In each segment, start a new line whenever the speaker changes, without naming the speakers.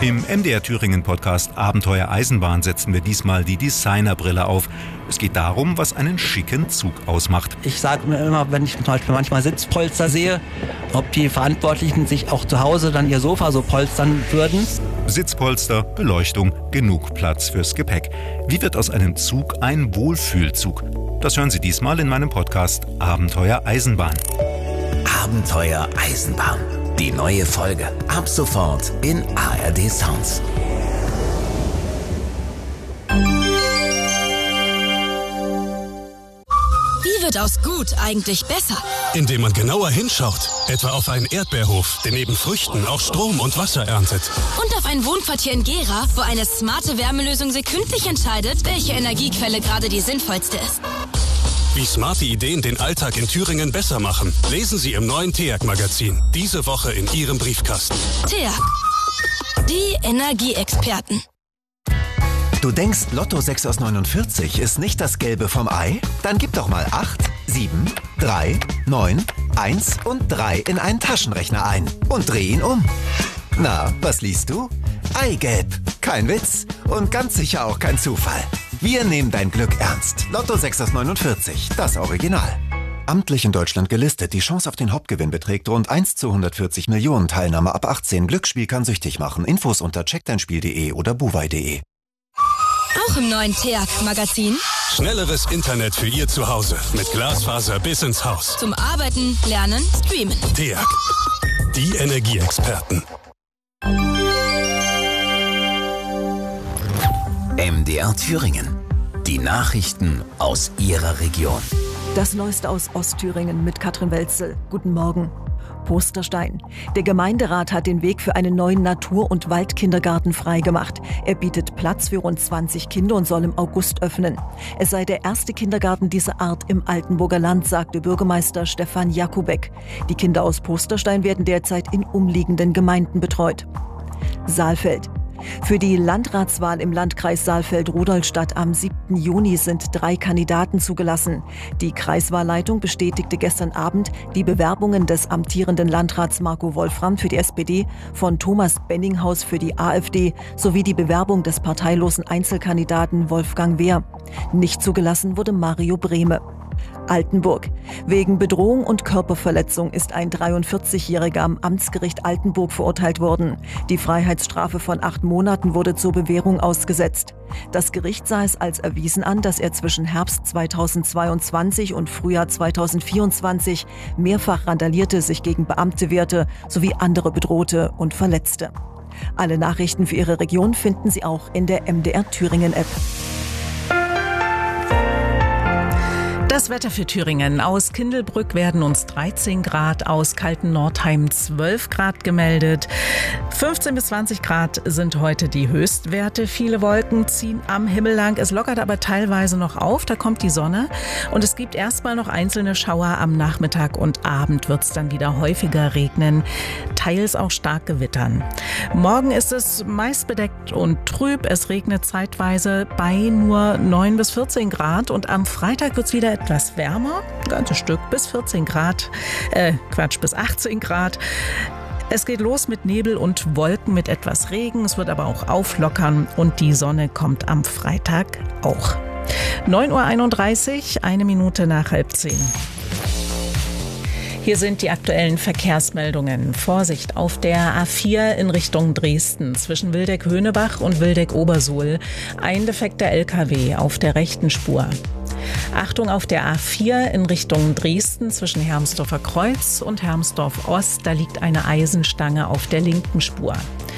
Im MDR Thüringen Podcast Abenteuer Eisenbahn setzen wir diesmal die Designerbrille auf. Es geht darum, was einen schicken Zug ausmacht.
Ich sage mir immer, wenn ich zum Beispiel manchmal Sitzpolster sehe, ob die Verantwortlichen sich auch zu Hause dann ihr Sofa so polstern würden.
Sitzpolster, Beleuchtung, genug Platz fürs Gepäck. Wie wird aus einem Zug ein Wohlfühlzug? Das hören Sie diesmal in meinem Podcast Abenteuer Eisenbahn.
Abenteuer Eisenbahn. Die neue Folge ab sofort in ARD Sounds.
Wie wird aus gut eigentlich besser?
Indem man genauer hinschaut, etwa auf einen Erdbeerhof, der neben Früchten auch Strom und Wasser erntet.
Und auf ein Wohnquartier in Gera, wo eine smarte Wärmelösung sekündlich entscheidet, welche Energiequelle gerade die sinnvollste ist.
Wie smarte Ideen den Alltag in Thüringen besser machen, lesen Sie im neuen TEAG-Magazin. Diese Woche in Ihrem Briefkasten.
TEAG, die Energieexperten.
Du denkst, Lotto 6 aus 49 ist nicht das Gelbe vom Ei? Dann gib doch mal 8, 7, 3, 9, 1 und 3 in einen Taschenrechner ein und dreh ihn um. Na, was liest du? Eigelb. Kein Witz und ganz sicher auch kein Zufall. Wir nehmen dein Glück ernst. Lotto 6 aus 49, das Original. Amtlich in Deutschland gelistet. Die Chance auf den Hauptgewinn beträgt rund 1 zu 140 Millionen. Teilnahme ab 18. Glücksspiel kann süchtig machen. Infos unter checkdeinspiel.de oder buwei.de.
Auch im neuen TEAG-Magazin.
Schnelleres Internet für Ihr Zuhause. Mit Glasfaser bis ins Haus.
Zum Arbeiten, Lernen, Streamen.
TEAG, die Energieexperten.
MDR Thüringen. Die Nachrichten aus Ihrer Region.
Das Neueste aus Ostthüringen mit Katrin Welzel. Guten Morgen. Posterstein. Der Gemeinderat hat den Weg für einen neuen Natur- und Waldkindergarten freigemacht. Er bietet Platz für rund 20 Kinder und soll im August öffnen. Es sei der erste Kindergarten dieser Art im Altenburger Land, sagte Bürgermeister Stefan Jakubek. Die Kinder aus Posterstein werden derzeit in umliegenden Gemeinden betreut. Saalfeld. Für die Landratswahl im Landkreis Saalfeld-Rudolstadt am 7. Juni sind 3 Kandidaten zugelassen. Die Kreiswahlleitung bestätigte gestern Abend die Bewerbungen des amtierenden Landrats Marco Wolfram für die SPD, von Thomas Benninghaus für die AfD sowie die Bewerbung des parteilosen Einzelkandidaten Wolfgang Wehr. Nicht zugelassen wurde Mario Brehme. Altenburg. Wegen Bedrohung und Körperverletzung ist ein 43-Jähriger am Amtsgericht Altenburg verurteilt worden. Die Freiheitsstrafe von 8 Monaten wurde zur Bewährung ausgesetzt. Das Gericht sah es als erwiesen an, dass er zwischen Herbst 2022 und Frühjahr 2024 mehrfach randalierte, sich gegen Beamte wehrte sowie andere bedrohte und verletzte. Alle Nachrichten für Ihre Region finden Sie auch in der MDR Thüringen App.
Das Wetter für Thüringen. Aus Kindelbrück werden uns 13 Grad, aus Kalten-Nordheim 12 Grad gemeldet. 15 bis 20 Grad sind heute die Höchstwerte. Viele Wolken ziehen am Himmel lang. Es lockert aber teilweise noch auf, da kommt die Sonne. Und es gibt erstmal noch einzelne Schauer am Nachmittag und Abend wird es dann wieder häufiger regnen, teils auch stark gewittern. Morgen ist es meist bedeckt und trüb. Es regnet zeitweise bei nur 9 bis 14 Grad und am Freitag wird es wieder etwas wärmer, ein ganzes Stück bis 14 Grad, bis 18 Grad. Es geht los mit Nebel und Wolken mit etwas Regen, es wird aber auch auflockern und die Sonne kommt am Freitag auch. 9:31 Uhr, 1 Minute nach 9:30. Hier sind die aktuellen Verkehrsmeldungen. Vorsicht auf der A4 in Richtung Dresden zwischen Wildeck-Höhnebach und Wildeck-Obersuhl. Ein defekter LKW auf der rechten Spur. Achtung auf der A4 in Richtung Dresden zwischen Hermsdorfer Kreuz und Hermsdorf Ost. Da liegt eine Eisenstange auf der linken Spur.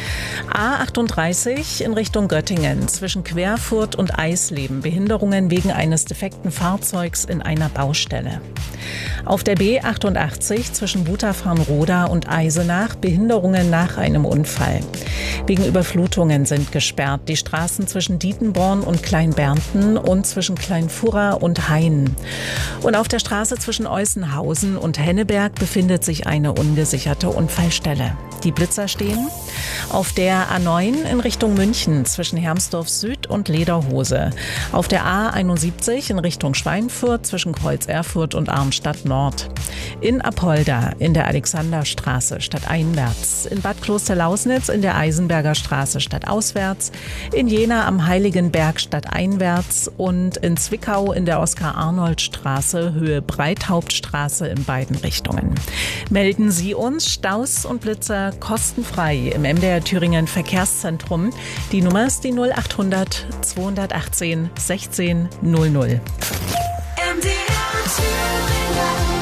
A38 in Richtung Göttingen zwischen Querfurt und Eisleben. Behinderungen wegen eines defekten Fahrzeugs in einer Baustelle. Auf der B88 zwischen Butafarnroda und Eisenach. Behinderungen nach einem Unfall. Wegen Überflutungen sind gesperrt die Straßen zwischen Dietenborn und Kleinbernten und zwischen Kleinfurra und Hain. Und auf der Straße zwischen Eusenhausen und Henneberg befindet sich eine ungesicherte Unfallstelle. Die Blitzer stehen. Auf der A9 in Richtung München zwischen Hermsdorf Süd und Lederhose. Auf der A71 in Richtung Schweinfurt zwischen Kreuz Erfurt und Arnstadt Nord. In Apolda in der Alexanderstraße stadteinwärts. In Bad Klosterlausnitz in der Eisenberger Straße stadtauswärts. In Jena am Heiligenberg stadteinwärts und in Zwickau in der Oskar-Arnold-Straße Höhe Breithauptstraße in beiden Richtungen. Melden Sie uns Staus und Blitzer kostenfrei im MDR Thüringen Verkehrszentrum. Die Nummer ist die 0800 218 16 00.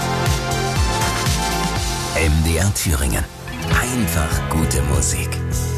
MDR Thüringen. Einfach gute Musik.